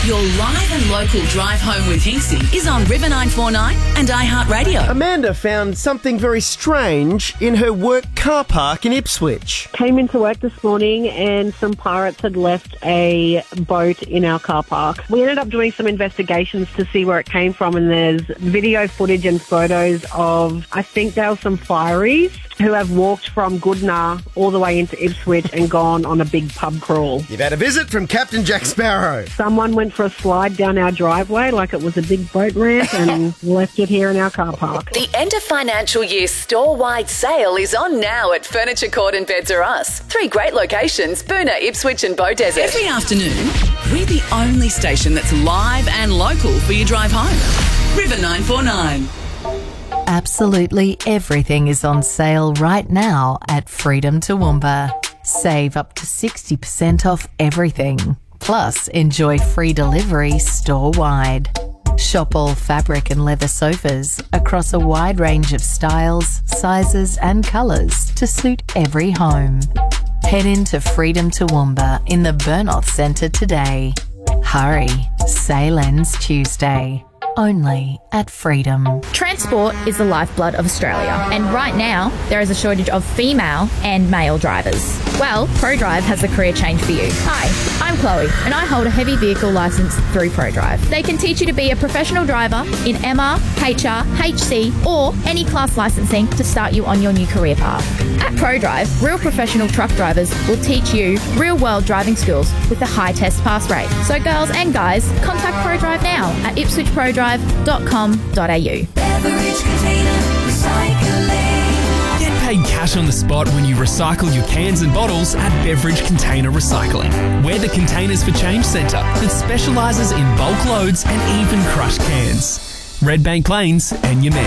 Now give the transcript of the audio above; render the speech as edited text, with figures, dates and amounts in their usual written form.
Your live and local drive home with Hinksy is on River 949 and iHeartRadio. Amanda found something very strange in her work car park in Ipswich. Came into work this morning and some pirates had left a boat in our car park. We ended up doing some investigations to see where it came from, and there's video footage and photos of, I think there were some fireys who have walked from Goodna all the way into Ipswich and gone on a big pub crawl. You've had a visit from Captain Jack Sparrow. Someone went for a slide down our driveway like it was a big boat ramp and left it here in our car park. The end of financial year store-wide sale is on now at Furniture Court and Beds R Us. 3 great locations, Boonah, Ipswich and Beaudesert. Every afternoon, we're the only station that's live and local for your drive home. River 949. Absolutely everything is on sale right now at Freedom Toowoomba. Save up to 60% off everything. Plus, enjoy free delivery store-wide. Shop all fabric and leather sofas across a wide range of styles, sizes and colours to suit every home. Head into Freedom Toowoomba in the Burnoth Centre today. Hurry, sale ends Tuesday. Only at Freedom. Transport is the lifeblood of Australia, and right now there is a shortage of female and male drivers. Well, ProDrive has a career change for you. Hi, I'm Chloe, and I hold a heavy vehicle licence through ProDrive. They can teach you to be a professional driver in MR, HR, HC, or any class licensing to start you on your new career path. At ProDrive, real professional truck drivers will teach you real-world driving skills with a high test pass rate. So girls and guys, contact ProDrive now at ipswichprodrive.com.au. Beverage Container Recycling. Get paid cash on the spot when you recycle your cans and bottles at Beverage Container Recycling. We're the Containers for Change Centre that specialises in bulk loads and even crushed cans. Red Bank Plains and your man.